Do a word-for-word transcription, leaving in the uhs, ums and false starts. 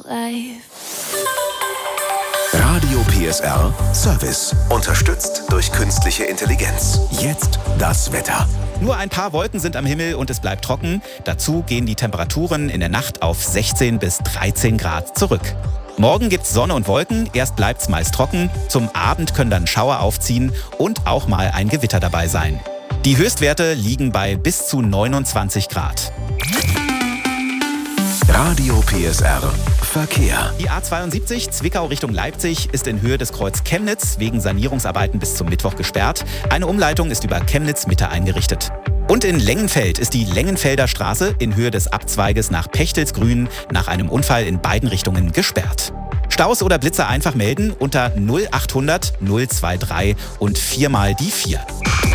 life. Radio P S R Service. Unterstützt durch künstliche Intelligenz. Jetzt das Wetter. Nur ein paar Wolken sind am Himmel und es bleibt trocken. Dazu gehen die Temperaturen in der Nacht auf sechzehn bis dreizehn Grad zurück. Morgen gibt's Sonne und Wolken, erst bleibt's meist trocken. Zum Abend können dann Schauer aufziehen und auch mal ein Gewitter dabei sein. Die Höchstwerte liegen bei bis zu neunundzwanzig Grad. Radio P S R Verkehr. Die A zweiundsiebzig Zwickau Richtung Leipzig ist in Höhe des Kreuz Chemnitz wegen Sanierungsarbeiten bis zum Mittwoch gesperrt. Eine Umleitung ist über Chemnitz Mitte eingerichtet. Und in Lengenfeld ist die Längenfelder Straße in Höhe des Abzweiges nach Pechtelsgrün nach einem Unfall in beiden Richtungen gesperrt. Staus oder Blitzer einfach melden unter null achthundert null drei drei und viermal die vier.